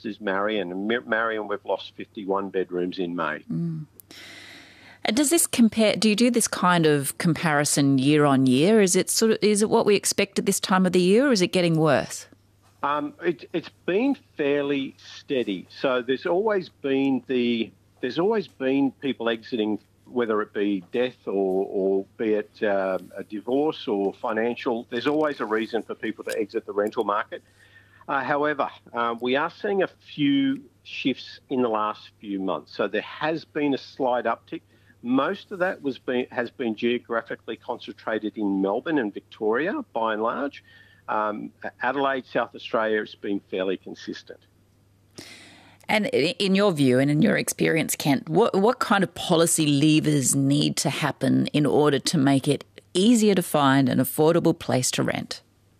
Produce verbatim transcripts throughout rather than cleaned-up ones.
largest is Marion. And Marion, we've lost fifty-one bedrooms in May. Mm. And does this compare, do you do this kind of comparison year on year? Is it sort of, is it what we expect at this time of the year, or is it getting worse? Um, it, it's been fairly steady. So there's always been the, there's always been people exiting, whether it be death or, or be it uh, a divorce or financial. There's always a reason for people to exit the rental market. Uh, however, uh, we are seeing a few shifts in the last few months. So there has been a slight uptick. Most of that was been, has been geographically concentrated in Melbourne and Victoria, by and large. Um, Adelaide, South Australia, it's been fairly consistent. And in your view and in your experience, Kent, what, what kind of policy levers need to happen in order to make it easier to find an affordable place to rent?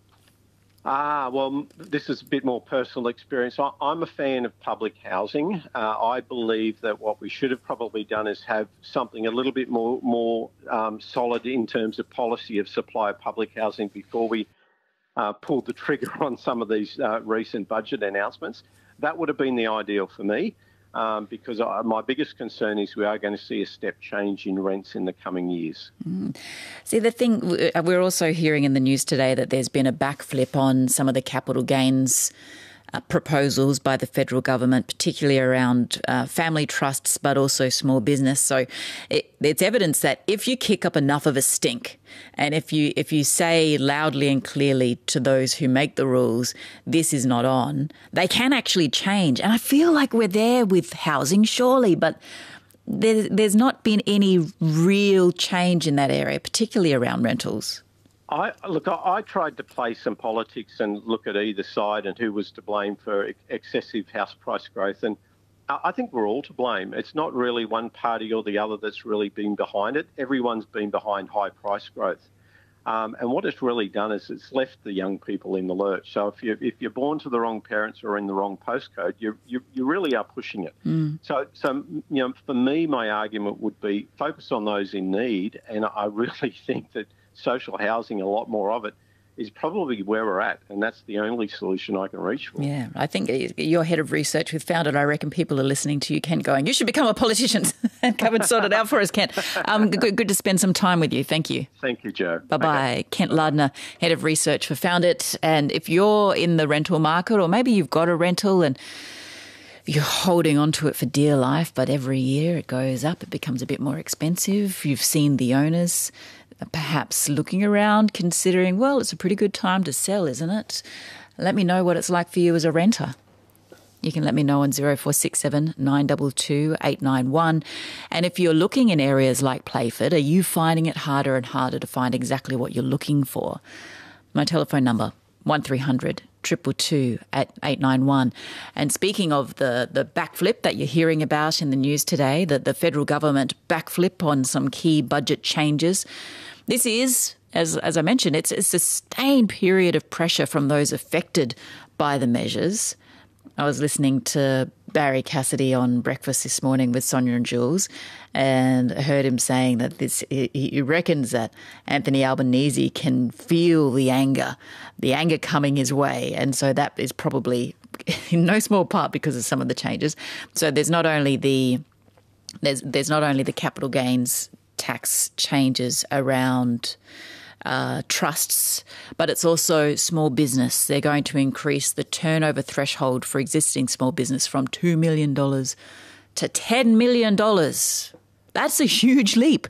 Ah, well, this is a bit more personal experience. I, I'm a fan of public housing. Uh, I believe that what we should have probably done is have something a little bit more more um, solid in terms of policy of supply of public housing before we uh, pulled the trigger on some of these uh, recent budget announcements. That would have been the ideal for me. Um, because I, my biggest concern is we are going to see a step change in rents in the coming years. Mm. See, the thing, we're also hearing in the news today that there's been a backflip on some of the capital gains uh, proposals by the federal government, particularly around uh, family trusts, but also small business. So it, it's evidence that if you kick up enough of a stink, and if you if you say loudly and clearly to those who make the rules, this is not on, they can actually change. And I feel like we're there with housing, surely, but there, there's not been any real change in that area, particularly around rentals. I, look, I, I tried to play some politics and look at either side and who was to blame for ex- excessive house price growth. And I think we're all to blame. It's not really one party or the other that's really been behind it. Everyone's been behind high price growth. Um, and what it's really done is it's left the young people in the lurch. So if, you, if you're born to the wrong parents or in the wrong postcode, you you, you really are pushing it. Mm. So, so, you know, for me, my argument would be focus on those in need. And I really think that social housing, a lot more of it, is probably where we're at, and that's the only solution I can reach for. Yeah, I think you're head of research with Found It. I reckon people are listening to you, Kent, going, you should become a politician and come and sort it out for us, Kent. Um, good, good to spend some time with you. Thank you. Thank you, Jo. Bye-bye. Okay. Kent Lardner, head of research for Found It. And if you're in the rental market, or maybe you've got a rental and you're holding on to it for dear life, but every year it goes up, it becomes a bit more expensive. You've seen the owners perhaps looking around, considering, well, it's a pretty good time to sell, isn't it? Let me know what it's like for you as a renter. You can let me know on zero four six seven, nine two two, eight nine one. And if you're looking in areas like Playford, are you finding it harder and harder to find exactly what you're looking for? My telephone number, one three hundred, two two two, eight nine one. And speaking of the, the backflip that you're hearing about in the news today, that the federal government backflip on some key budget changes, this is, as as I mentioned, it's a sustained period of pressure from those affected by the measures. I was listening to Barry Cassidy on Breakfast this morning with Sonia and Jules, and heard him saying that this he, he reckons that Anthony Albanese can feel the anger, the anger coming his way, and so that is probably in no small part because of some of the changes. So there's not only the there's there's not only the capital gains tax changes around uh, trusts, but it's also small business. They're going to increase the turnover threshold for existing small business from two million dollars to ten million dollars. That's a huge leap.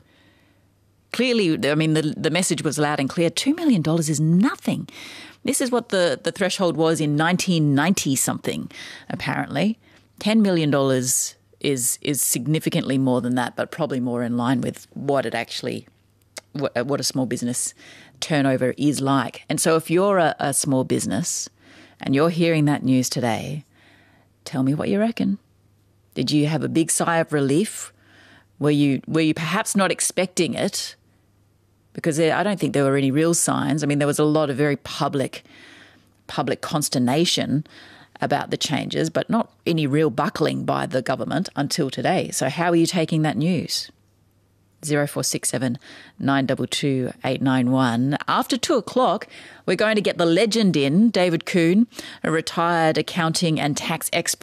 Clearly, I mean, the, the message was loud and clear. two million dollars is nothing. This is what the, the threshold was in nineteen ninety something, apparently. ten million dollars is is significantly more than that, but probably more in line with what it actually, what, what a small business turnover is like. And so if you're a, a small business and you're hearing that news today, tell me what you reckon. Did you have a big sigh of relief? Were you were you perhaps not expecting it? Because there, I don't think there were any real signs. I mean, there was a lot of very public public consternation about the changes, but not any real buckling by the government until today. So how are you taking that news? zero four six seven, nine two two, eight nine one. After two o'clock, we're going to get the legend in, David Kuhn, a retired accounting and tax expert.